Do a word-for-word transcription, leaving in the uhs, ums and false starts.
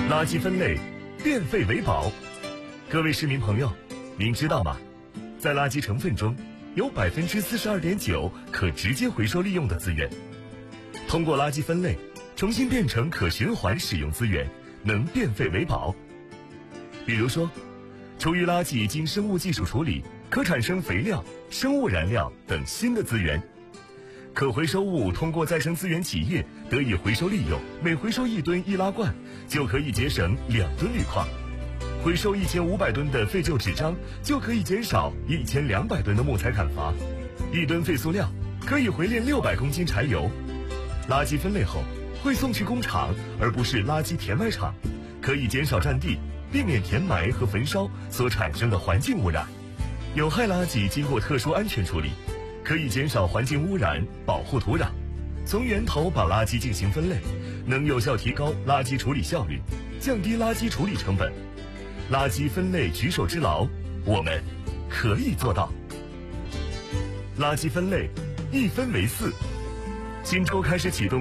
垃圾分类，变废为宝。各位市民朋友，您知道吗？在垃圾成分中，有 百分之四十二点九 可直接回收利用的资源。通过垃圾分类，重新变成可循环使用资源，能变废为宝。比如说，厨余垃圾经生物技术处理，可产生肥料、生物燃料等新的资源。可回收物通过再生资源企业得以回收利用，每回收一吨易拉罐，就可以节省两吨氯矿；回收一千五百吨的废旧纸张，就可以减少一千两百吨的木材砍伐；一吨废塑料可以回炼六百公斤柴油。垃圾分类后会送去工厂，而不是垃圾填埋场，可以减少占地，避免填埋和焚烧所产生的环境污染。有害垃圾经过特殊安全处理，可以减少环境污染，保护土壤。从源头把垃圾进行分类，能有效提高垃圾处理效率，降低垃圾处理成本。垃圾分类举手之劳，我们可以做到。垃圾分类，一分为四。新州开始启动